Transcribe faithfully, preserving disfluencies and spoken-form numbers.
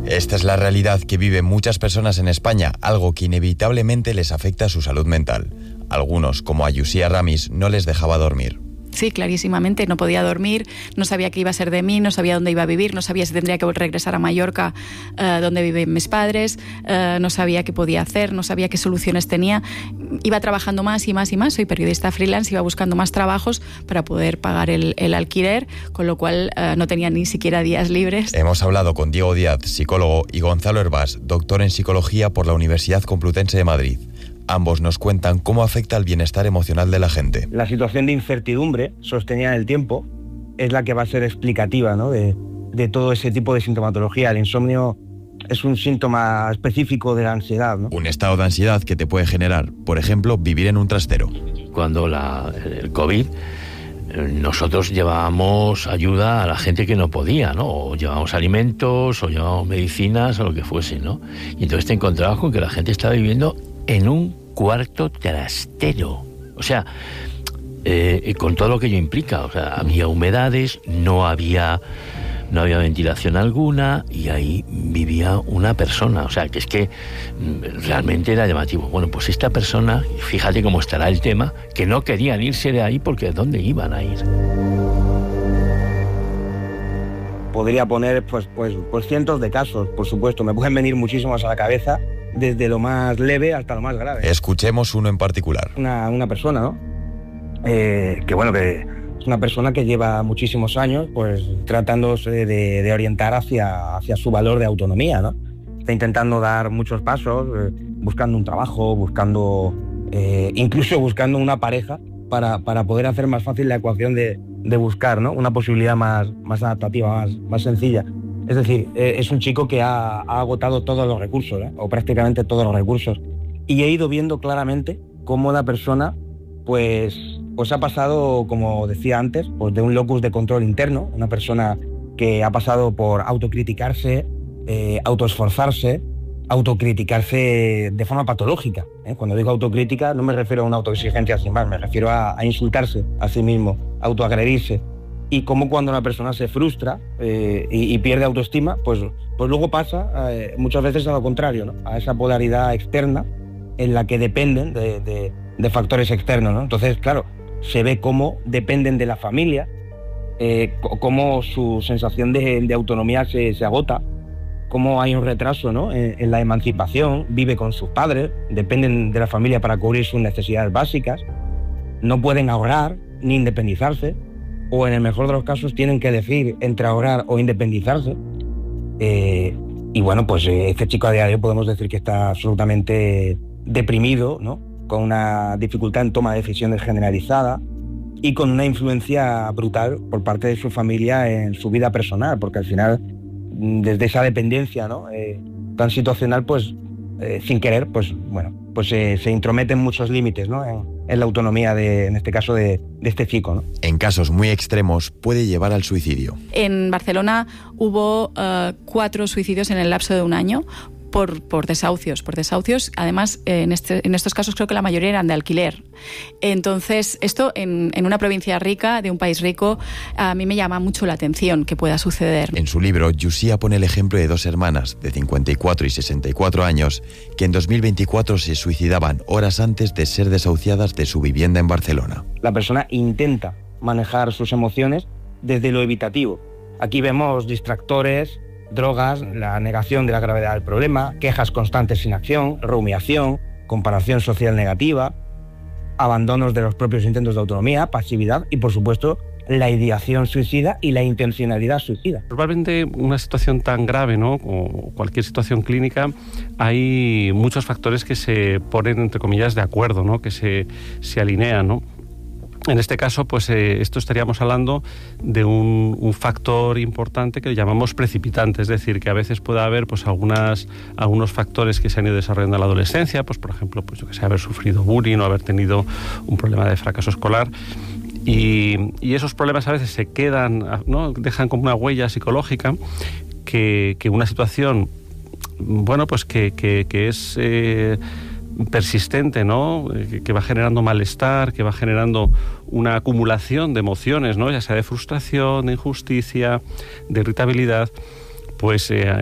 Esta es la realidad que viven muchas personas en España, algo que inevitablemente les afecta a su salud mental. Algunos, como a Yusia Ramis, no les dejaba dormir. Sí, clarísimamente, no podía dormir, no sabía qué iba a ser de mí, no sabía dónde iba a vivir, no sabía si tendría que regresar a Mallorca, eh, donde viven mis padres, eh, no sabía qué podía hacer, no sabía qué soluciones tenía. Iba trabajando más y más y más, soy periodista freelance, iba buscando más trabajos para poder pagar el, el alquiler, con lo cual eh, no tenía ni siquiera días libres. Hemos hablado con Diego Díaz, psicólogo, y Gonzalo Hervás, doctor en psicología por la Universidad Complutense de Madrid. Ambos nos cuentan cómo afecta el bienestar emocional de la gente. La situación de incertidumbre sostenida en el tiempo es la que va a ser explicativa, ¿no?, de, de todo ese tipo de sintomatología. El insomnio es un síntoma específico de la ansiedad, ¿no? Un estado de ansiedad que te puede generar, por ejemplo, vivir en un trastero. Cuando la, el COVID, nosotros llevábamos ayuda a la gente que no podía, ¿no? O llevábamos alimentos, o llevábamos medicinas, o lo que fuese, ¿no? Y entonces te encontrabas con que la gente estaba viviendo en un cuarto trastero. O sea, eh, con todo lo que ello implica. O sea, había humedades, no había, no había ventilación alguna, y ahí vivía una persona. O sea, que es que realmente era llamativo. Bueno, pues esta persona, fíjate cómo estará el tema, que no querían irse de ahí porque ¿dónde iban a ir? Podría poner pues, pues, pues cientos de casos, por supuesto. Me pueden venir muchísimos a la cabeza, desde lo más leve hasta lo más grave. Escuchemos uno en particular. Una, una persona, ¿no? Eh, que bueno, que es una persona que lleva muchísimos años pues tratándose de, de orientar hacia, hacia su valor de autonomía, ¿no? Está intentando dar muchos pasos, eh, buscando un trabajo, buscando, eh, incluso buscando una pareja para, para poder hacer más fácil la ecuación de, de buscar, ¿no?, una posibilidad más, más adaptativa, más, más sencilla. Es decir, eh, es un chico que ha, ha agotado todos los recursos, ¿eh? o prácticamente todos los recursos. Y he ido viendo claramente cómo la persona pues, pues ha pasado, como decía antes, pues de un locus de control interno, una persona que ha pasado por autocriticarse, eh, autoesforzarse, autocriticarse de forma patológica, ¿eh? Cuando digo autocrítica no me refiero a una autoexigencia sin más, me refiero a, a insultarse a sí mismo, autoagredirse. Y cómo cuando una persona se frustra eh, y, y pierde autoestima, pues, pues luego pasa eh, muchas veces a lo contrario, ¿no?, a esa polaridad externa en la que dependen de, de, de factores externos, ¿no? Entonces, claro, se ve cómo dependen de la familia, eh, cómo su sensación de, de autonomía se, se agota, cómo hay un retraso, ¿no?, en, en la emancipación, vive con sus padres, dependen de la familia para cubrir sus necesidades básicas, no pueden ahorrar ni independizarse, o en el mejor de los casos tienen que elegir entre ahorrar o independizarse. Eh, y bueno, pues eh, este chico a día de hoy podemos decir que está absolutamente deprimido, ¿no?, con una dificultad en toma de decisiones generalizada y con una influencia brutal por parte de su familia en su vida personal, porque al final, desde esa dependencia, ¿no?, eh, tan situacional, pues eh, sin querer, pues bueno, pues eh, se intrometen muchos límites, ¿no?, en, en la autonomía, de, en este caso, de, de este chico, ¿no? En casos muy extremos puede llevar al suicidio. En Barcelona hubo uh, cuatro suicidios en el lapso de un año. Por, por desahucios, por desahucios. Además, en, este, en estos casos creo que la mayoría eran de alquiler. Entonces, esto en, en una provincia rica, de un país rico, a mí me llama mucho la atención que pueda suceder. En su libro, Yusia pone el ejemplo de dos hermanas de cincuenta y cuatro y sesenta y cuatro años que en dos mil veinticuatro se suicidaban horas antes de ser desahuciadas de su vivienda en Barcelona. La persona intenta manejar sus emociones desde lo evitativo. Aquí vemos distractores, drogas, la negación de la gravedad del problema, quejas constantes sin acción, rumiación, comparación social negativa, abandonos de los propios intentos de autonomía, pasividad y, por supuesto, la ideación suicida y la intencionalidad suicida. Probablemente una situación tan grave, ¿no?, o cualquier situación clínica, hay muchos factores que se ponen, entre comillas, de acuerdo, ¿no?, que se, se alinean, ¿no? En este caso, pues eh, esto estaríamos hablando de un, un factor importante que llamamos precipitante, es decir, que a veces puede haber pues algunas, algunos factores que se han ido desarrollando en la adolescencia, pues por ejemplo, pues yo que sé, haber sufrido bullying o haber tenido un problema de fracaso escolar. Y, y esos problemas a veces se quedan, ¿no?, dejan como una huella psicológica que, que una situación, bueno, pues que, que, que es eh, persistente, ¿no?, que, que va generando malestar, que va generando una acumulación de emociones, ¿no?, ya sea de frustración, de injusticia, de irritabilidad, pues eh,